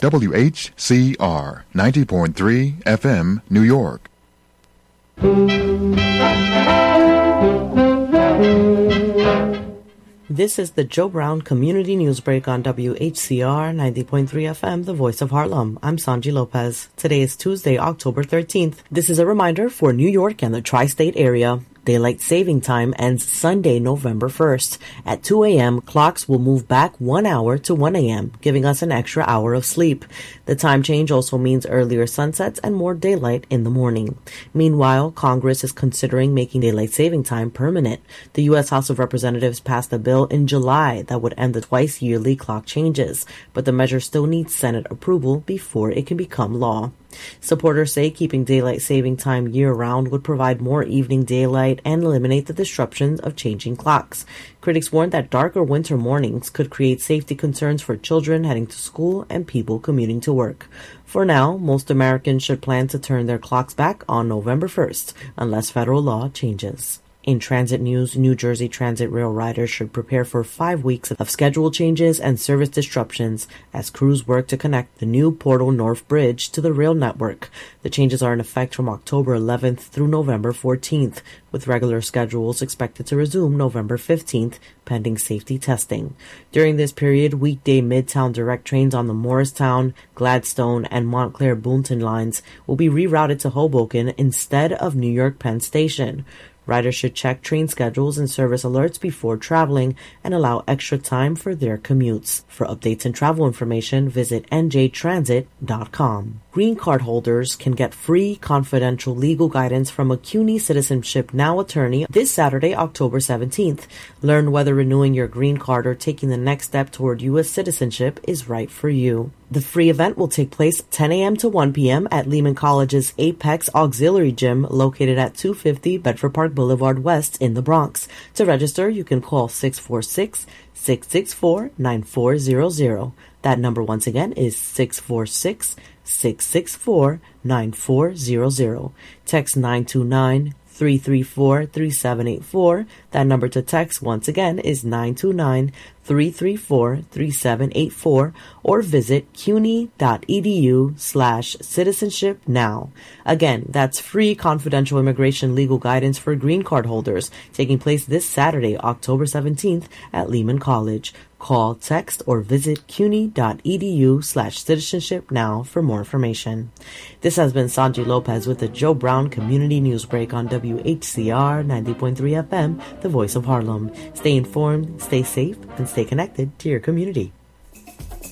WHCR 90.3 FM, New York. This is the Joe Brown Community News Break on WHCR 90.3 FM, the voice of Harlem. I'm Sanji Lopez. Today is Tuesday, October 13th. This is a reminder for New York and the tri-state area. Daylight saving time ends Sunday, November 1st. At 2 a.m., clocks will move back 1 hour to 1 a.m., giving us an extra hour of sleep. The time change also means earlier sunsets and more daylight in the morning. Meanwhile, Congress is considering making daylight saving time permanent. The U.S. House of Representatives passed a bill in July that would end the twice-yearly clock changes, but the measure still needs Senate approval before it can become law. Supporters say keeping daylight saving time year-round would provide more evening daylight and eliminate the disruptions of changing clocks. Critics warned that darker winter mornings could create safety concerns for children heading to school and people commuting to work. For now, most Americans should plan to turn their clocks back on November 1st, unless federal law changes. In transit news, New Jersey Transit rail riders should prepare for 5 weeks of schedule changes and service disruptions as crews work to connect the new Portal North Bridge to the rail network. The changes are in effect from October 11th through November 14th, with regular schedules expected to resume November 15th, pending safety testing. During this period, weekday Midtown direct trains on the Morristown, Gladstone, and Montclair Boonton lines will be rerouted to Hoboken instead of New York Penn Station. Riders should check train schedules and service alerts before traveling and allow extra time for their commutes. For updates and travel information, visit njtransit.com. Green card holders can get free confidential legal guidance from a CUNY Citizenship Now attorney this Saturday, October 17th. Learn whether renewing your green card or taking the next step toward U.S. citizenship is right for you. The free event will take place 10 a.m. to 1 p.m. at Lehman College's Apex Auxiliary Gym located at 250 Bedford Park Boulevard West in the Bronx. To register, you can call 646-664-9400. That number once again is 646-664-9400. Text 929-334-3784. That number to text once again is 929-334-3784, or visit cuny.edu/citizenship now. Again, that's free confidential immigration legal guidance for green card holders, taking place this Saturday, October 17th at Lehman College. Call, text, or visit cuny.edu/citizenship now for more information. This has been Sanji Lopez with the Joe Brown Community News Break on WHCR 90.3 FM, the voice of Harlem. Stay informed, stay safe, and stay connected to your community.